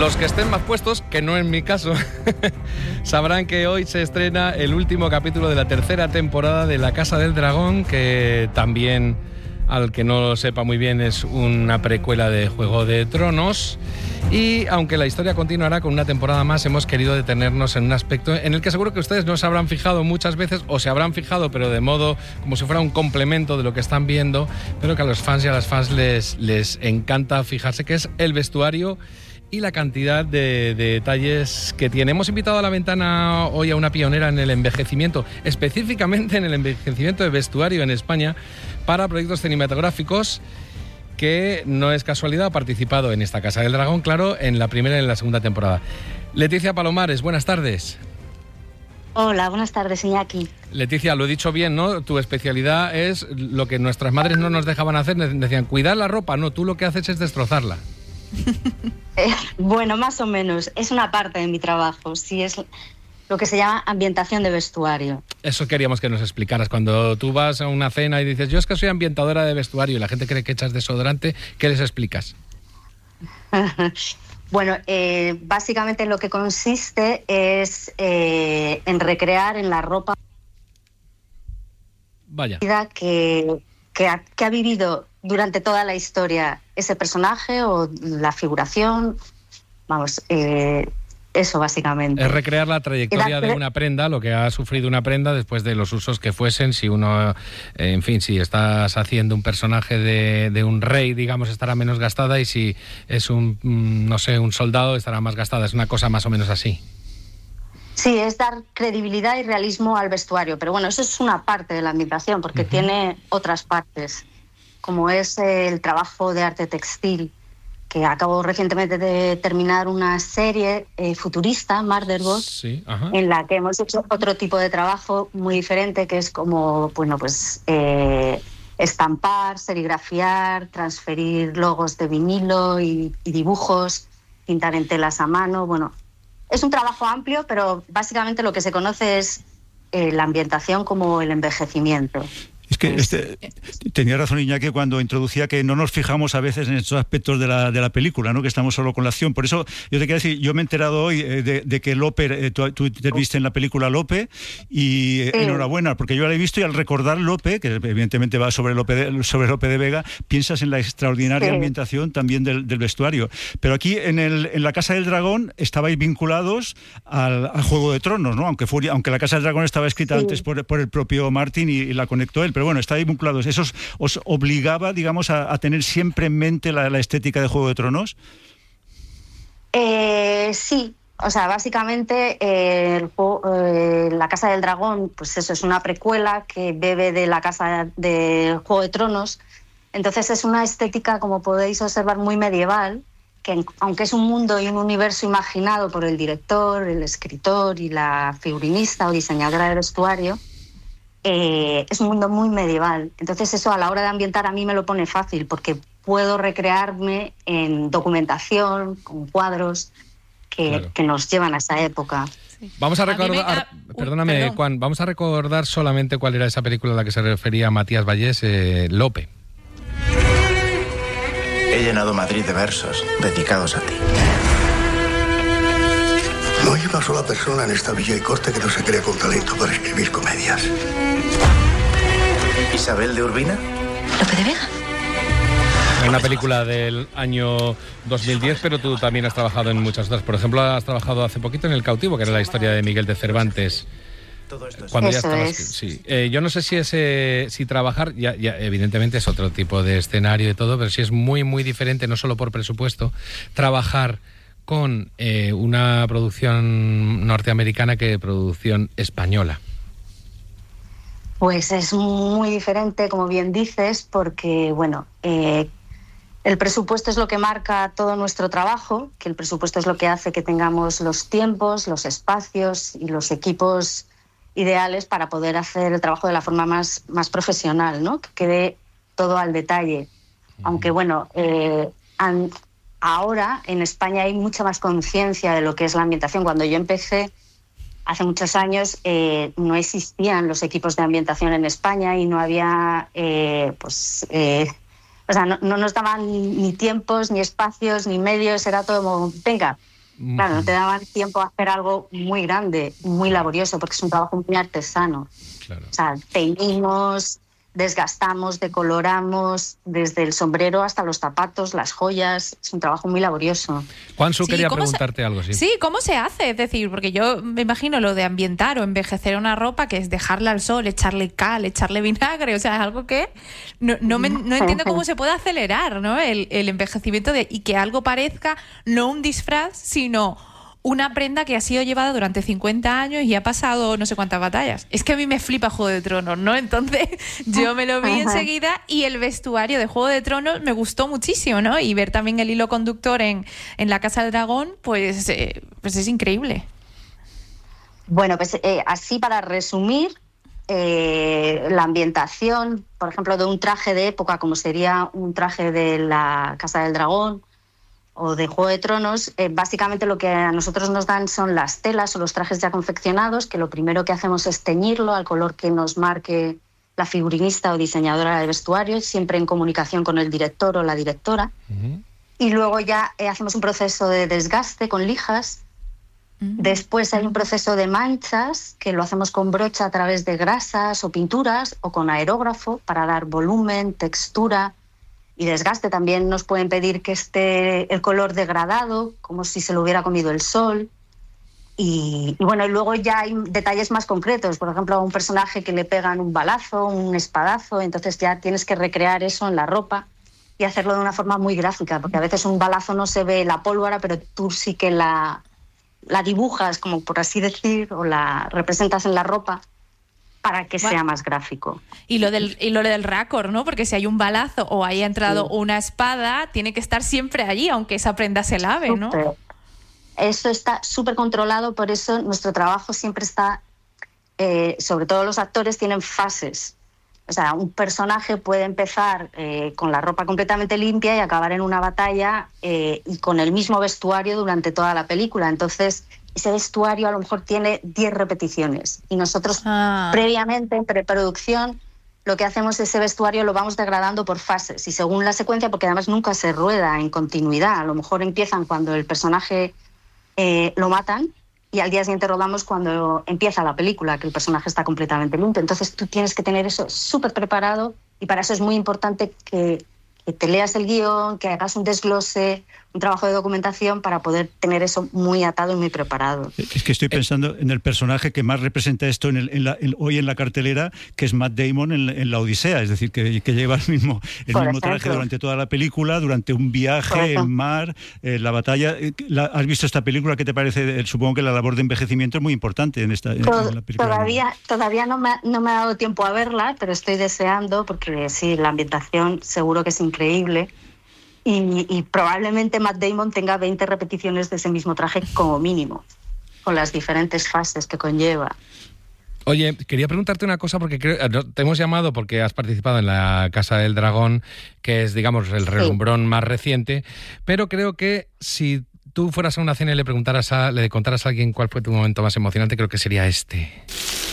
Los que estén más puestos, que no es mi caso, sabrán que hoy se estrena el último capítulo de la tercera temporada de La Casa del Dragón, que también, al que no lo sepa muy bien, es una precuela de Juego de Tronos. Y aunque la historia continuará con una temporada más, hemos querido detenernos en un aspecto en el que seguro que ustedes no se habrán fijado muchas veces, o se habrán fijado, pero de modo como si fuera un complemento de lo que están viendo, pero que a los fans y a las fans les encanta fijarse, que es el vestuario y la cantidad de detalles que tiene. Hemos invitado a la ventana hoy a una pionera en el envejecimiento, específicamente en el envejecimiento de vestuario en España para proyectos cinematográficos, que no es casualidad, ha participado en esta Casa del Dragón, claro, en la primera y en la segunda temporada. Leticia Palomares, buenas tardes. Hola, buenas tardes, Iñaki. Leticia, lo he dicho bien, ¿no? Tu especialidad es lo que nuestras madres no nos dejaban hacer, decían, cuidar la ropa, no, tú lo que haces es destrozarla. Bueno, más o menos, es una parte de mi trabajo, sí, es lo que se llama ambientación de vestuario. Eso queríamos que nos explicaras. Cuando tú vas a una cena y dices, yo es que soy ambientadora de vestuario, y la gente cree que echas desodorante, ¿qué les explicas? Bueno, básicamente lo que consiste es en recrear en la ropa que ha vivido durante toda la historia ese personaje o la figuración, vamos, eso básicamente. Es recrear la trayectoria de una prenda, lo que ha sufrido una prenda después de los usos que fuesen. Si uno, en fin, si estás haciendo un personaje de un rey, digamos, estará menos gastada, y si es un, no sé, un soldado, estará más gastada. Es una cosa más o menos así. Sí, es dar credibilidad y realismo al vestuario, pero bueno, eso es una parte de la ambientación, porque tiene otras partes, como es el trabajo de arte textil, que acabo recientemente de terminar una serie futurista, Murderbot, sí, en la que hemos hecho otro tipo de trabajo muy diferente, que es como, bueno, pues estampar, serigrafiar, transferir logos de vinilo y dibujos, pintar en telas a mano. Bueno, es un trabajo amplio, pero básicamente lo que se conoce es la ambientación como el envejecimiento. Es que tenía razón Iñaki cuando introducía que no nos fijamos a veces en estos aspectos de la película, ¿no? Que estamos solo con la acción. Por eso yo te quería decir, yo me he enterado hoy de que Lope, tú te viste en la película Lope, y enhorabuena, porque yo la he visto, y al recordar Lope, que evidentemente va sobre Lope de Vega, piensas en la extraordinaria ambientación también del vestuario. Pero aquí en la Casa del Dragón estabais vinculados al Juego de Tronos, ¿no? Aunque la Casa del Dragón estaba escrita antes por el propio Martin y la conectó él. Pero bueno, estáis vinculados. ¿Eso os obligaba, digamos, a tener siempre en mente la estética de Juego de Tronos? Sí, o sea, básicamente la Casa del Dragón, pues eso, es una precuela que bebe de la Casa de Juego de Tronos. Entonces es una estética, como podéis observar, muy medieval, que aunque es un mundo y un universo imaginado por el director, el escritor y la figurinista o diseñadora de vestuario, es un mundo muy medieval. Entonces eso, a la hora de ambientar, a mí me lo pone fácil, porque puedo recrearme en documentación, con cuadros que nos llevan a esa época. Sí. Vamos a recordar, perdóname, Juan, vamos a recordar solamente cuál era esa película a la que se refería Matías Vallés, Lope. He llenado Madrid de versos dedicados a ti. No hay una sola persona en esta villa y corte que no se crea con talento para escribir comedias. ¿Isabel de Urbina? Lope de Vega. Es una película del año 2010, pero tú también has trabajado en muchas otras. Por ejemplo, has trabajado hace poquito en El cautivo, que era la historia de Miguel de Cervantes. Cuando ya estabas, sí. Yo no sé si trabajar, ya evidentemente es otro tipo de escenario y todo, pero sí es muy, muy diferente, no solo por presupuesto, trabajar con una producción norteamericana que producción española. Pues es muy diferente, como bien dices, porque, bueno, el presupuesto es lo que marca todo nuestro trabajo, que el presupuesto es lo que hace que tengamos los tiempos, los espacios y los equipos ideales para poder hacer el trabajo de la forma más profesional, ¿no? Que quede todo al detalle. Aunque, bueno, ahora en España hay mucha más conciencia de lo que es la ambientación. Cuando yo empecé hace muchos años no existían los equipos de ambientación en España y no había, O sea, no nos daban ni tiempos, ni espacios, ni medios, era todo como, venga. Claro, no te daban tiempo a hacer algo muy grande, muy laborioso, porque es un trabajo muy artesano. Claro. O sea, teñimos, desgastamos, decoloramos, desde el sombrero hasta los zapatos, las joyas. Es un trabajo muy laborioso. Juansu quería preguntarte algo. Sí, ¿cómo se hace? Es decir, porque yo me imagino lo de ambientar o envejecer una ropa, que es dejarla al sol, echarle cal, echarle vinagre, o sea, es algo que no entiendo cómo se puede acelerar, ¿no? El envejecimiento y que algo parezca no un disfraz, sino una prenda que ha sido llevada durante 50 años y ha pasado no sé cuántas batallas. Es que a mí me flipa Juego de Tronos, ¿no? Entonces yo me lo vi enseguida y el vestuario de Juego de Tronos me gustó muchísimo, ¿no? Y ver también el hilo conductor en la Casa del Dragón, pues es increíble. Bueno, pues así para resumir, la ambientación, por ejemplo, de un traje de época, como sería un traje de la Casa del Dragón, o de Juego de Tronos, básicamente lo que a nosotros nos dan son las telas o los trajes ya confeccionados, que lo primero que hacemos es teñirlo al color que nos marque la figurinista o diseñadora de vestuario, siempre en comunicación con el director o la directora. Y luego ya hacemos un proceso de desgaste con lijas. Después hay un proceso de manchas, que lo hacemos con brocha a través de grasas o pinturas, o con aerógrafo para dar volumen, textura y desgaste. También nos pueden pedir que esté el color degradado, como si se lo hubiera comido el sol. Y bueno, y luego ya hay detalles más concretos. Por ejemplo, a un personaje que le pegan un balazo, un espadazo, entonces ya tienes que recrear eso en la ropa y hacerlo de una forma muy gráfica, porque a veces un balazo no se ve la pólvora, pero tú sí que la dibujas, como por así decir, o la representas en la ropa, para que sea más gráfico. Y lo del raccord, ¿no? Porque si hay un balazo o haya entrado una espada, tiene que estar siempre allí, aunque esa prenda se lave, ¿no? Eso está súper controlado, por eso nuestro trabajo siempre está, sobre todo los actores tienen fases. O sea, un personaje puede empezar con la ropa completamente limpia y acabar en una batalla y con el mismo vestuario durante toda la película. Entonces, ese vestuario a lo mejor tiene 10 repeticiones y nosotros previamente, en preproducción, lo que hacemos es ese vestuario lo vamos degradando por fases y según la secuencia, porque además nunca se rueda en continuidad. A lo mejor empiezan cuando el personaje lo matan y al día siguiente rodamos cuando empieza la película, que el personaje está completamente limpio. Entonces tú tienes que tener eso súper preparado y para eso es muy importante que te leas el guión, que hagas un desglose, un trabajo de documentación para poder tener eso muy atado y muy preparado. Es que estoy pensando en el personaje que más representa esto hoy en la cartelera, que es Matt Damon en La Odisea, es decir, que lleva el mismo traje durante toda la película, durante un viaje, el mar, la batalla. ¿Has visto esta película? ¿Qué te parece? Supongo que la labor de envejecimiento es muy importante en la película. Todavía no me ha dado tiempo a verla, pero estoy deseando, porque sí, la ambientación seguro que es increíble. Y probablemente Matt Damon tenga 20 repeticiones de ese mismo traje como mínimo, con las diferentes fases que conlleva. Oye, quería preguntarte una cosa, porque te hemos llamado porque has participado en la Casa del Dragón, que es, digamos, el relumbrón más reciente, pero creo que si tú fueras a una cena y le contaras a alguien cuál fue tu momento más emocionante, creo que sería este.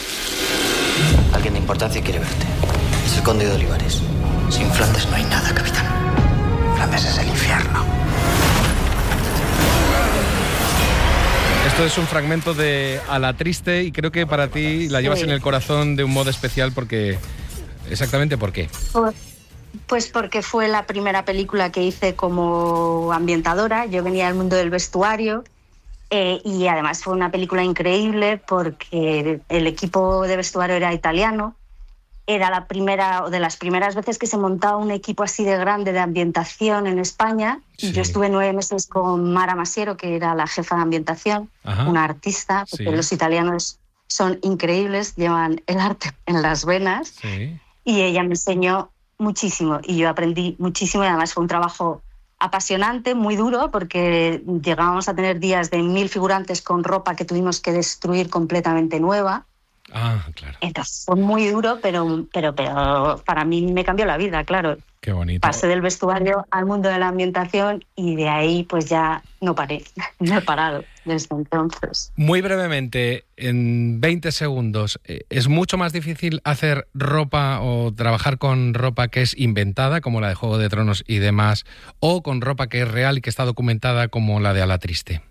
Alguien de importancia quiere verte. Es el conde de Olivares. Sin Flandes no hay nada, capitán. Flandes es el infierno. Esto es un fragmento de A la Triste y creo que para ti la llevas en el corazón de un modo especial porque... ¿Exactamente por qué? Pues porque fue la primera película que hice como ambientadora. Yo venía del mundo del vestuario y además fue una película increíble porque el equipo de vestuario era italiano. Era la primera o de las primeras veces que se montaba un equipo así de grande de ambientación en España. Sí. Yo estuve 9 meses con Mara Masiero, que era la jefa de ambientación, una artista, porque los italianos son increíbles, llevan el arte en las venas. Sí. Y ella me enseñó muchísimo y yo aprendí muchísimo y además fue un trabajo apasionante, muy duro, porque llegábamos a tener días de 1000 figurantes con ropa que tuvimos que destruir completamente nueva. Ah, claro. Entonces fue muy duro, pero para mí me cambió la vida, claro. Qué bonito. Pasé del vestuario al mundo de la ambientación y de ahí pues ya no paré, no he parado desde entonces. Muy brevemente, en 20 segundos, ¿es mucho más difícil hacer ropa o trabajar con ropa que es inventada, como la de Juego de Tronos y demás, o con ropa que es real y que está documentada, como la de A la Triste?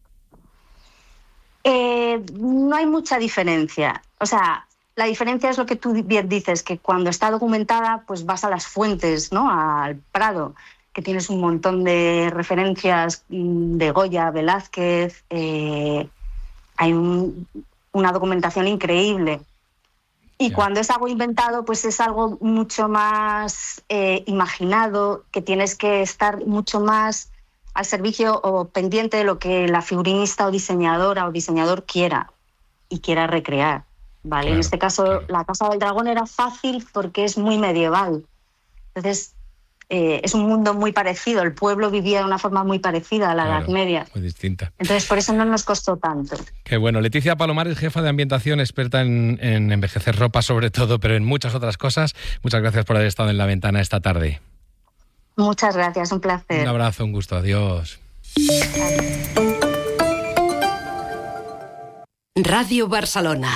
No hay mucha diferencia. O sea, la diferencia es lo que tú bien dices, que cuando está documentada, pues vas a las fuentes, ¿no? Al Prado, que tienes un montón de referencias de Goya, Velázquez, hay una documentación increíble. Y cuando es algo inventado, pues es algo mucho más imaginado, que tienes que estar mucho más al servicio o pendiente de lo que la figurinista o diseñadora o diseñador quiera y quiera recrear. ¿Vale? Claro, en este caso, la Casa del Dragón era fácil porque es muy medieval. Entonces, es un mundo muy parecido. El pueblo vivía de una forma muy parecida a la Edad Media. Muy distinta. Entonces, por eso no nos costó tanto. Qué bueno. Leticia Palomares, jefa de ambientación, experta en envejecer ropa sobre todo, pero en muchas otras cosas. Muchas gracias por haber estado en La Ventana esta tarde. Muchas gracias, un placer. Un abrazo, un gusto. Adiós. Ràdio Barcelona.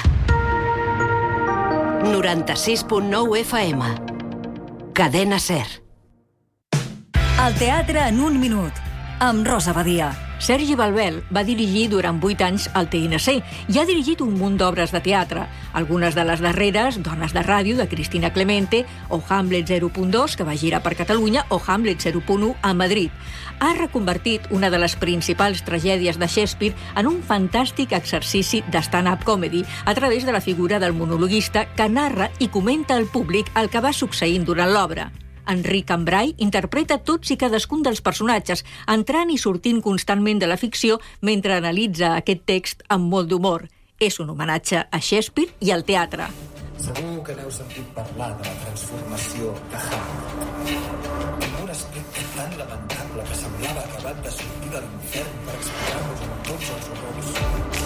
96.9 FM. Cadena SER. El teatre en un minut, amb Rosa Badia. Sergi Balbel va dirigir durant 8 anys el TNC i ha dirigit un munt d'obres de teatre. Algunes de les darreres, Dones de ràdio, de Cristina Clemente, o Hamlet 0.2, que va girar per Catalunya, o Hamlet 0.1 a Madrid. Ha reconvertit una de les principals tragèdies de Shakespeare en un fantàstic exercici de stand-up comedy a través de la figura del monologuista que narra i comenta al públic el que va succeint durant l'obra. Enric Cambrai interpreta tots i cadascun dels personatges, entrant i sortint constantment de la ficció mentre analitza aquest text amb molt d'humor. És un homenatge a Shakespeare i al teatre. Segur que n'heu sentit parlar de la transformació de Hamlet. Un aspecte tan lamentable que semblava acabat de sortir de l'infern per explicar-nos amb tots els horrors.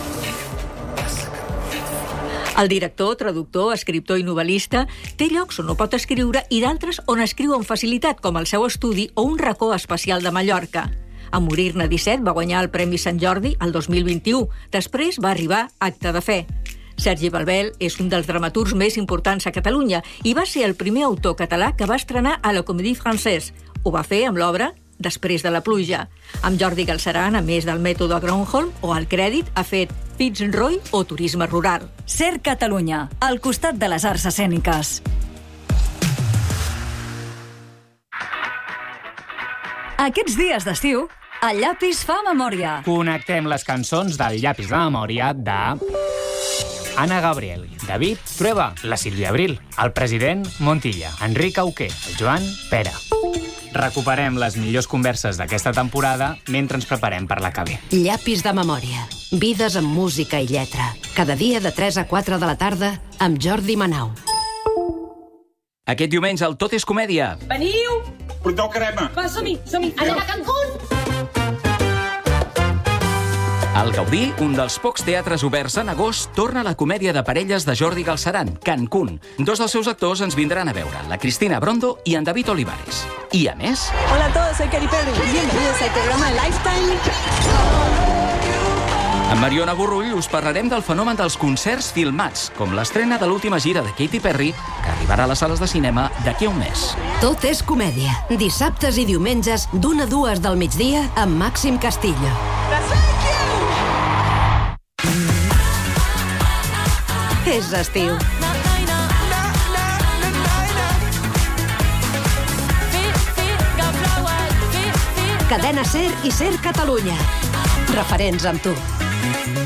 El director, traductor, escriptor i novel·lista té llocs on no pot escriure i d'altres on escriu amb facilitat, com el seu estudi o un racó especial de Mallorca. A morir-ne 17 va guanyar el Premi Sant Jordi el 2021. Després va arribar Acte de Fe. Sergi Balbel és un dels dramaturgs més importants a Catalunya i va ser el primer autor català que va estrenar a la Comédie Française. Ho va fer amb l'obra Després de la pluja. Amb Jordi Galceran, a més del mètode Gronholm o el crèdit, ha fet Fitzroy o Turisme Rural. SER Catalunya, al costat de les arts escèniques. Aquests dies d'estiu, el llapis fa memòria. Connectem les cançons del llapis de memòria de Anna Gabriel, David Trueba, la Sílvia Abril, el president Montilla, Enric Auqué, el Joan Pera. Recuperem les millors converses d'aquesta temporada mentre ens preparem per la que ve. Llapis de memòria. Vides amb música i lletra. Cada dia de 3 a 4 de la tarda amb Jordi Manau. Aquest diumenge el Tot és Comèdia. Veniu! Porteu crema. Va, som-hi. Anem a Cancún! Al Gaudí, un dels pocs teatres oberts en agost, torna la comèdia de parelles de Jordi Galceran, Cancún. Dos dels seus actors ens vindran a veure, la Cristina Brondo i en David Olivares. I a més... Hola a todos, soy Katy Perry. Bienvenidos al programa Lifetime. Amb Mariona Borrull us parlarem del fenomen dels concerts filmats, com l'estrena de l'última gira de Katy Perry, que arribarà a les sales de cinema d'aquí a un mes. Tot és comèdia. Dissabtes i diumenges, d'1 a 2 del migdia, amb Màxim Castillo. És estiu. Cadena SER i SER Catalunya. Referents amb tu.